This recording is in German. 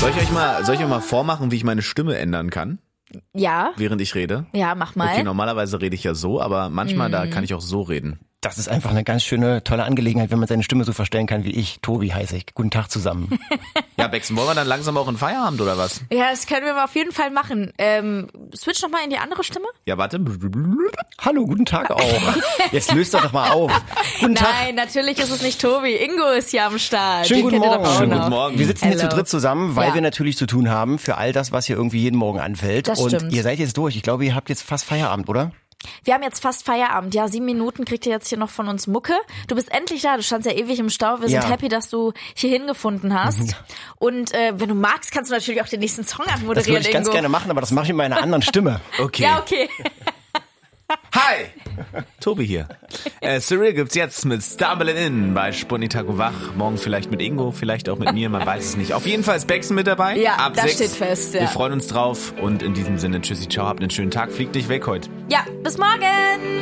Soll ich euch mal vormachen, wie ich meine Stimme ändern kann, Ja, während ich rede? ja, mach mal. Okay, normalerweise rede ich ja so, aber manchmal da kann ich auch so reden. Das ist einfach eine ganz schöne, tolle Angelegenheit, wenn man seine Stimme so verstellen kann wie ich. Tobi heiße ich. Guten Tag zusammen. Ja, Bexen, wollen wir dann langsam auch in Feierabend oder was? Ja, das können wir auf jeden Fall machen. Switch nochmal in die andere Stimme? Ja, warte. Hallo, guten Tag auch. Jetzt löst doch mal auf. Guten Tag. Nein, natürlich ist es nicht Tobi. Ingo ist hier am Start. Schönen Den guten kennt ihr doch Morgen. auch Schönen noch. guten Morgen. Wir sitzen hier Hello. zu dritt zusammen, weil Ja. wir natürlich zu tun haben für all das, was hier irgendwie jeden Morgen anfällt. Das Und stimmt. ihr seid jetzt durch. Ich glaube, ihr habt jetzt fast Feierabend, oder? Wir haben jetzt fast Feierabend. Ja, 7 Minuten kriegt ihr jetzt hier noch von uns Mucke. Du bist endlich da. Du standst ja ewig im Stau. Wir sind Ja. happy, dass du hier hingefunden hast. Und wenn du magst, kannst du natürlich auch den nächsten Song Das anmoderieren, würde ich ganz Ingo. gerne machen, aber das mache ich in meiner anderen Stimme. Okay. Ja, okay. Hi! Tobi hier. Cyril gibt's jetzt mit Stumbling In bei Spunnitago Wach. Morgen vielleicht mit Ingo, vielleicht auch mit mir, man weiß es nicht. Auf jeden Fall ist Bexen mit dabei. Ja, ab das 6. steht fest, ja. Wir freuen uns drauf und in diesem Sinne, tschüssi, ciao, habt einen schönen Tag, fliegt nicht weg heute. Ja, bis morgen.